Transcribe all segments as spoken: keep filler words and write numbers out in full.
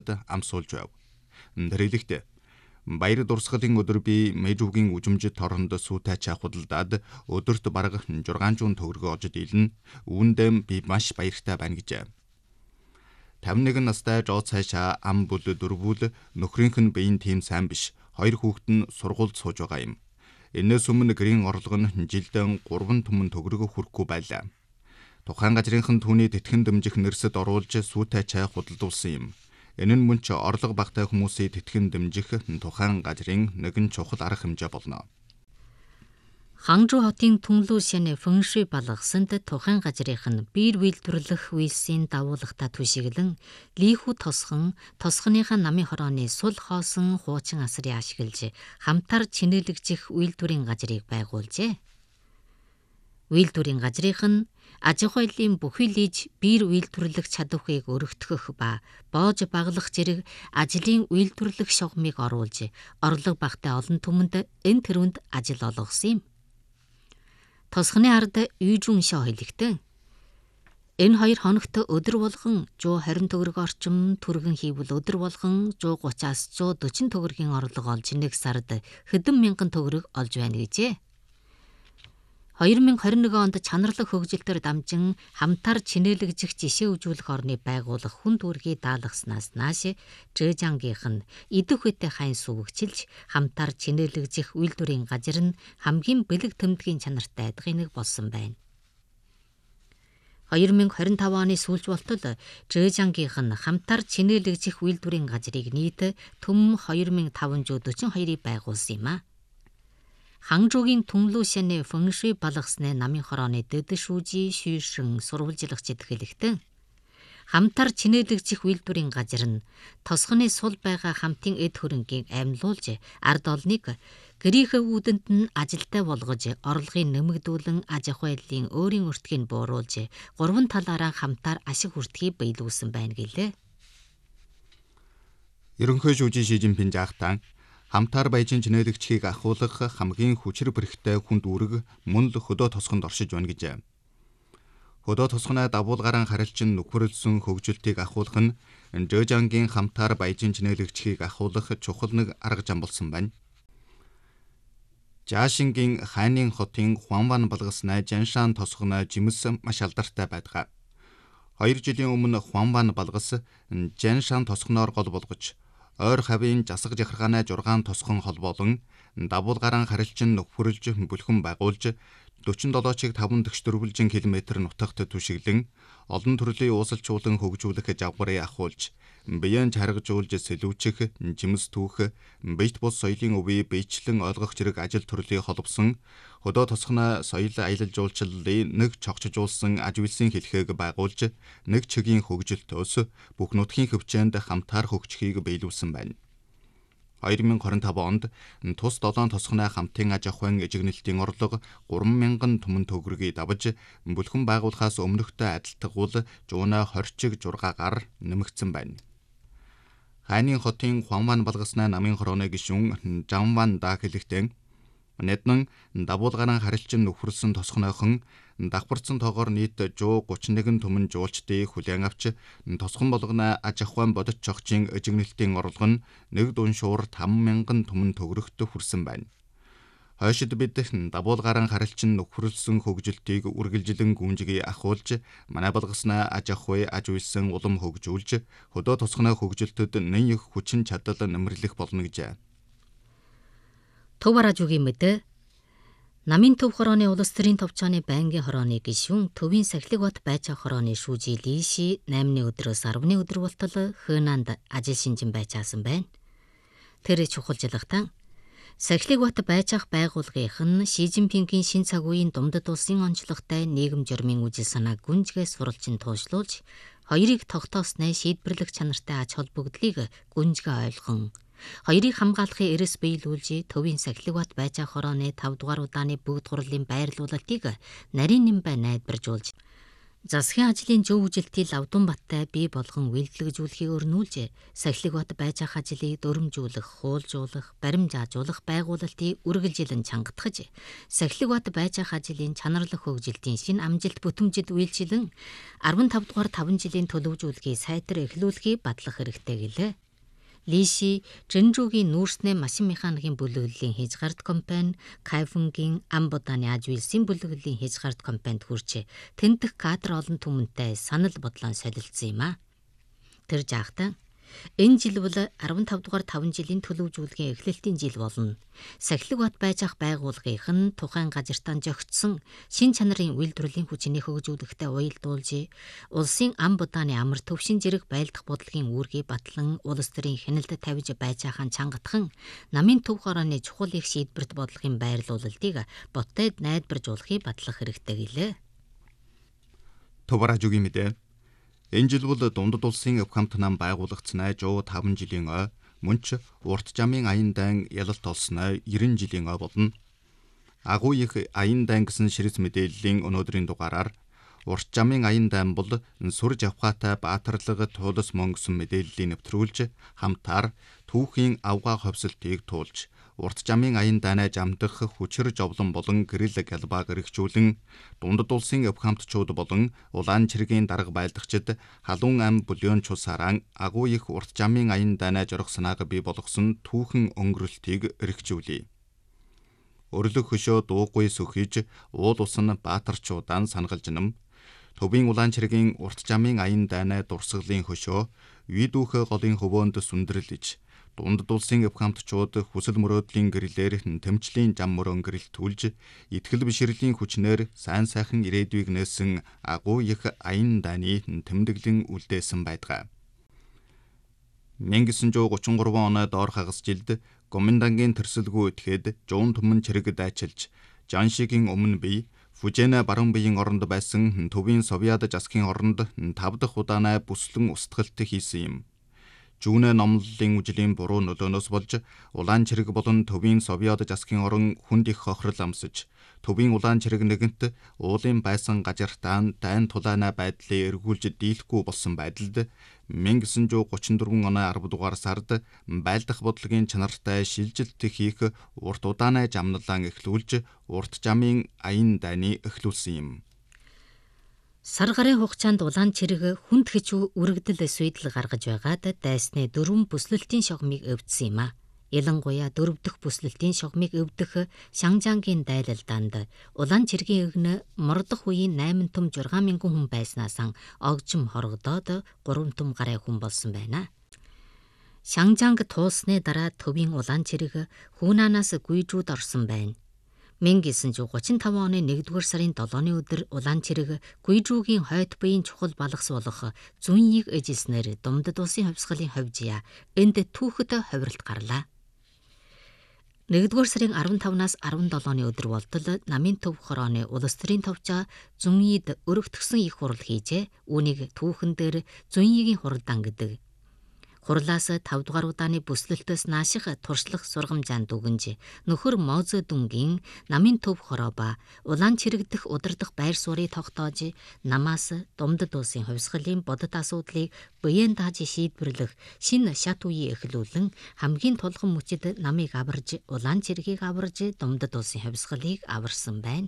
амсуулж байв. Тэрэлэгт баяр дурсгалын өдөр би Мэжүүгийн үжимжит торхонд сүүтэй чаа худалдаад өдөрт бараг шүгчэн төгрөгөө олж дийлнэ. Үүндээ би маш баяртай байна гэж. тавин нэгэн настай жоо цаашаа ам бүл дөрвүүл нөхрийнх нь биеийн тийм сайн биш. Хоёр хүүхэд нь сургуульд сууж байгаа юм. Энээс өмнө гэрийн орлого нь жилдээ гурван түмэн төгрөгө хүрэхгүй байлаа. Тухайн газрынхан түүний тэтгэн дэмжих нэрсэд оруулж сүүтэй чай худалдуулсан юм. Энэ нь мөн ч орлого багтай хүмүүсийг тэтгэн дэмжих тухайн газрын нэгэн чухал арга хэмжээ болно. Хангжуу хотын Түнлүүшэний фэншуй балгасанд тухайн газрынх нь биер үйлдвэрлэх үйлсийн дагуулгатай түшиглэн лийхүү тосхон тосхоныхаа намын хорооны сул хоосон хуучин асрыг ашиглаж хамтар чинээлэгжих үйлдвэрийн газрыг байгуулжээ. Үйлдвэрийн газрынх нь аж ахуй хэлбэрийн бүхий лиж биер үйлдвэрлэх чадварыг өргөтгөх ба боож баглах зэрэг ажлын үйлдвэрлэх шугамыг оруулж орлого багтай олон түмэнд энэ төрөнд ажил олгосон юм. Тосхоны ард үйжүүн шоо хэлэгтэн. Энэ хоёр хоногт өдөр болгон one hundred төгрөг орчим түргэн хийвэл өдөр болгон one hundred thirty-аас one hundred forty төгрөгийн орлого олж нэг сард хэдэн мянган төгрөг олж байна гэжээ. twenty twenty-one онд чанарлаг хөгжилтөөр дамжин хамтар чинээлэгжих жишээ үзүүлэх орны байгуулах хүн төргийн даалгаснаас нааш Жэжангийнх нь идэх үедээ хайн сүвгчилж хамтар чинээлэгжих үйлдвэрийн газар нь хамгийн бэлэг тэмдгийн чанартай адгын нэг болсон байна. twenty twenty-five оны сүүлч болтол Жэжангийнх нь хамтар чинээлэгжих үйлдвэрийн газрыг нийт төм two thousand five hundred forty-two байгуулсан юм а. Хангжуугийн Түнлүүшэний фэншуй балгасны намын хорооны дэд шүүжи шүүшин сурвалжлагчид хэлэхдээ хамтар чинээлэгжих үйлдвэрийн газар нь тосхоны сул байгаа хамтын эд хөрөнгийг амьлуулж ард олныг гэрийнхээ үүдэнд нь ажилтай болгож орлогын нэмэгдүүлэн аж ахуй хэлбэрийн өөрийн өртгийг бууруулж гурван талаараа хамтар ашиг хүртхийг биелүүлсэн байна гэлээ. Ерөнхий шүүжин Ши Жинпин жаахтан хамтар баяжин чинээлэгчийг ахуулах хамгийн хүчээр бэрхтэй хүнд үүрэг мөн л хөдөө тосгонд оршиж байна гэж. Хөдөө тосгоноо дагуулгараа харилцан нөхөрлсөн хөгжилтийг ахуулах нь Жэжангийн хамтар баяжин чинээлэгчийг ахуулах чухал нэг арга зам болсон байна. Жаашингийн Хайнын хотын Хуанван балгаснаа Жаншан тосгоноо жимс маш алдартай байдаг. Хоёр жилийн өмнө Хуанван балгас Жаншан тосгоноор гол болгож ойр хавийн засаг жахаргааны жургаан тосхон холбоолон дагуулгараа харилцан нөхөрлж бүлхэн байгуулж forty-seven чиг five дэх дөрвөлжин километр нутагт түшиглэн олон төрлийн уусалчуулан хөгжүүлэх жавгарыг ахуулж биеэн чаргажуулж сэлүүчих жимс түүх бийт бус соёлын өвийг биечлэн ойлгох зэрэг ажил төрлийг холбосон хөдөө тосгоноо соёл аялал жуулчлалын нэг чогчжуулсан аж үйлсийн хэлхээг байгуулж нэг чигийн хөгжилтөөс бүх нутгийн хөвчөөнд хамтаар хөгжихийг биелүүлсэн байна. twenty twenty-five онд тус seven тосгоны хамтын аж ахуйн эжигнэлтийн орлого three thousand түмэн төгрөгийг давж бүлхэн байгуулахаас өмнөхтэй адилтгуул one hundred чиг жургаагаар нэмэгдсэн байна. Хайнын хотын Хуанван балгасны намын хорооны гишүүн Жанван да хэлэхдээ Нэднэн дагуулгараа харилцан нөхөрлсөн тосгонойхон давхарцсан тоогоор нийт one hundred thirty-one түмэн жуулчдыг хүлээн авч тосгон болгоно аж ахуйн бодит чогчийн эжигнэлтийн орлого нь нэг дуншуур five thousand түмэн төгрөгт хүрсэн байна. Хойшид бид дагуулгараа харилцан нөхөрлсөн хөгжилтийг үргэлжлэн гүнжгий ахуулж манай балгаснаа аж ахуй аж үйлсэн улам хөгжүүлж хөдөө тосгоны хөгжилтөд нэн их хүчин чадал нэмэрлэх болно гэж. Төваражуугийн мэдээ намын төв хорооны улс төрийн товчооны байнгын хорооны гишүүн төвийн сахилэг бат байцаа хорооны шүүжи Лиши eight өдрөөс ten өдөр болтол Хөнанд ажил шинжин байцаасан байна. Тэр чухалжлагтан сахилэг бат байцаах байгууллагынх нь Ши Жинпингийн шин цаг үеийн думдад улсын онцлогтой нийгэм журмын үжил санааг гүнжгээс сурвалжин туушлуулж хоёрыг тогтоосны шийдвэрлэх чанартай ач холбогдлыг гүнжгээ ойлгон хоёрыг хамгаалахын эрэс биелүүлж төвийн сахилэг бат байцаа хорооны five дугаар удааны бүгд хурлын байрлуулалтыг нарийн нэмбай найдваржуулж Засгийн ажлын зөв үжилтийг Лавдун баттай бий болгон үйлдвэржүүлэхийг өрнүүлжээ. Сахилэг бат байж ах ажлыг дөрөмжүүлэх, хуулжуулах, баримжаажуулах байгуулалтыг үргэлжилэн чангатгаж, сахилэг бат байж ах ажлын чанарлах хөгжилтийн шинэ амжилт бүтэмжид үйлчилэн арван тав дугаар таван жилийн төлөвжүүлгийг сайтар эхлүүлэхийг батлах хэрэгтэй гэлээ. Лиши Жэнжүүгийн нүүрснээ машин механикийн бүлэглэлийн хязгаарт компани, Кайфунгийн Амбоданы Ажвилсийн бүлэглэлийн хязгаарт компанид хүрч тэнтэх кадр олон түмэнтэй санал бодлоо солилцсон юм а. Тэр жаахтаа энэ жил бол арван тав дугаар таван жилийн төлөвжүүлгийн эхлэлтийн жил болно. Сахилэг бат байж ах байгууллагынх нь тухайн газартаа зохицсон шин чанарын үйлдвэрлэлийн хүчний хөгжүүлэхтэй уялдуулж, улсын ам будааны амар төвшин зэрэг байлдах бодлогын үүргийг батлан улс төрийн хяналтад тавьж байж ахын чангатхан намын төв хорооны чухал их шийдвэрт бодлогын байрлуулалтыг ботдод найдваржуулахыг батлах хэрэгтэй гэлээ. Товараж үгийн мэдээ. Энэ жил бол дундад улсын өв хамт нам байгуулагдсанаа жоо таван жилийн ой, мөн ч урт жамын аян дайн ялалт олсноо ерөн жилийн ой болно. Агуу их аян дайн гэсэн ширээс мэдээллийн өнөөдрийн дугаараар урт жамын аян дайн бол сүр жавхаатай баатарлага туулас мөнгөсөн мэдээллийг нэвтрүүлж хамтаар түүхийн авгаа ховсолтыг туулж урт жамын аян дайнаа жамдах хүчээр жовлон болон гэрэл галбаа гэрэгчүүлэн дундад улсын өв хамтчууд болон улаан чиргийн дарга байлдагчид халуун ам бүлёон чусаран агуу их урт жамын аян дайнаа жорох санаага бий болгосон түүхэн өнгөрөлтийг эргчүүлье. Өрлөг хөшөө дуугүй сөхөж уул усан баатарчуудаа сангалж нам төвийн улаан чиргийн урт жамын аян дайнаа дурсгалын хөшөө видүүхэ голын хөвөөнд сүндэрлэж дундад улсын өв хамтчууд хүсэл мөрөөдлийн гэрлээр тэмцлийн зам мөрөн гэрэлтүүлж итгэл бишрэлийн хүчнээр сайн сайхан ирээдүйг нээсэн агуу их аян дайны тэмдэглэн үлдээсэн байдаг. мянга девятьсот тридцать три оны доор хагас жилд Гоминдангийн тэрсэлгүй этгээд жуун түмэн чирэг дайчилж Жаншигийн өмнө бий Фужена баруун биеийн оронд байсан төвийн Совиад засгийн оронд тав дахь удаанаа бүслэн устгалт хийсэн юм. Жүүнэ номлолын үжлийн буруу нөлөөнөөс болж улаан чирэг болон төвийн Совиад засгийн орон хүнд их хохирол амсаж төвийн улаан чирэг нэгэнт уулын байсан газартаа дайн тулаана байдлыг эргүүлж дийлэхгүй болсон байдалд мянга девятьсот тридцать четыре оны арав дугаар сард байлдах бодлогын чанартай шилжилт хийх урт удаанаа жамналан эхлүүлж урт жамын аян дайны эхлүүлсэн юм. Сар гарын хугацаанд улаан чирэг хүнд хэцүү үрэгдэл эсвэдэл гаргаж байгаад дайсны дөрвөн бүслэлтийн шогмыг өвдсөн юм а. Ялангуяа дөрөв дэх бүслэлтийн шогмыг өвдөх Шанжангийн дайлалдаанд улаан чиргийн эгнэ мордох үеийн найман том зургаан мянган хүн байснаас огжим хорогдоод гурван том гарын хүн болсон байна. Шанжанг туулсны дараа төвийн улаан чирэг Хүнанаас Гүйжүүд орсон байна. мянга девятьсот тридцать пять оны нэгдүгээр сарын долооны өдөр улаан чирэг Гүйжүүгийн хойд буян чухал балгас болох Зүньийг эжилснээр Думдад улсын хувьсгалын хувьжия энд түүхэд хувиралт гарлаа. нэгдүгээр сарын арав тавнаас арав долооны өдөр болтол намын төв хорооны улс төрийн товчоо Зүньид өргөтгсөн их хурал хийжээ. Үүнийг түүхэн дээр Зүньигийн хуралдаан гэдэг. Хурлаас тав дугаар удааны бүслэлтээс нааших туршлах сургамжаанд дүгнж нөхөр Мозо дүнгийн намын төв хороо ба улаан чирэгдэх удирдах байр суурийг тогтоож намаас Думдад улсын хувьсгалын бодит асуудлыг буян дааж шийдвэрлэх шинэ шат үеийг эхлүүлэн хамгийн тулгын мөчид намыг аварж улаан чирэгийг аварж Думдад улсын хувьсгалыг аварсан байна.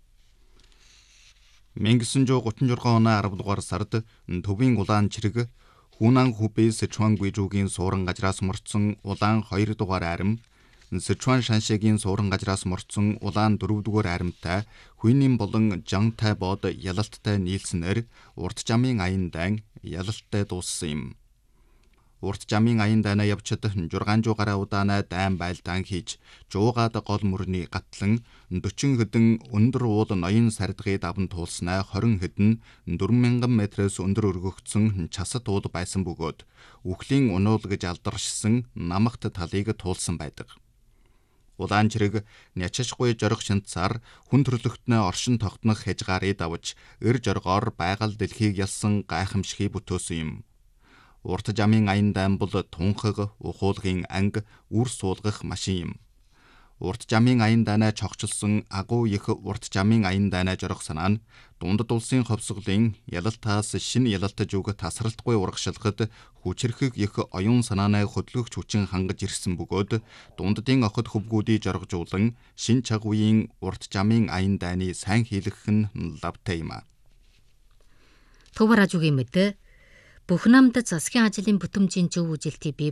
мянга девятьсот тридцать шесть оны арав дугаар сард төвийн улаан чирэг Хүнан Хубей Сычуан Гүйжүүгийн суурин газраас морцсон улаан хоёр дугаар арим, Сычуан Шаншигийн суурин газраас морцсон улаан дөрөв дугаар аримтай Хүйнин болон Жантай бод ялалттай нийлснээр урт жамын аян дайн ялалттай дууссан юм. Урт жамын аян дайнаа явчид шесть гараа удаанаа дайн байлдаан хийж жуугаад гол мөрний гатлан forty хэдэн өндөр уул ноён сардгыг даван туулснаа twenty хэдэн four thousand метрээс өндөр өргөгдсөн часад уул байсан бөгөөд үхлийн унуулгаж алдаршсан намагт талыг туулсан байдаг. Улаан чирэг нячашгүй жорох шинцаар хүн төрлөختнөө оршин тогтнох хязгаарыг давж эр жоргоор байгаль дэлхийг ялсан гайхамшигыг бүтөөсөн юм. Урт жамын аян дайн бол тунхаг ухуулгын анги үр суулгах машин юм. урт жамын аян дайнаа чогчилсон агуу их урт жамын аян дайнаа жорох санаа нь дундад улсын ховсголын ялалтаас шинэ ялалтаж өгөх тасралтгүй урагшилахад хүчрхэг их оюун санаанаа хөдөлгөгч хүчин хангаж ирсэн бөгөөд дундадын охид хөвгүүдийг жоргожуулан шин чаг үеийн урт жамын аян дайны сайн хийлгэх нь лавтай юм а. Төвөр ажуугийн мэдээ бүх намд засгийн ажлын бүтэмжийн зөв үжилтийг бий